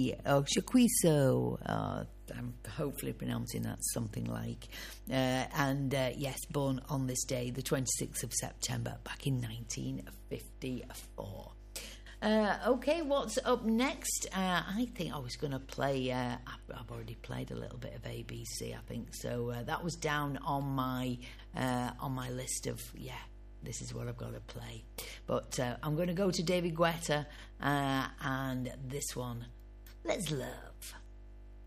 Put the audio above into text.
Shaquiso. I'm hopefully pronouncing that something like. Yes, born on this day, the 26th of September, back in 1954. Okay, what's up next? I think I was going to play. I've already played a little bit of ABC, I think. So that was down on my list of this is what I've got to play. But I'm going to go to David Guetta and this one, Let's Love.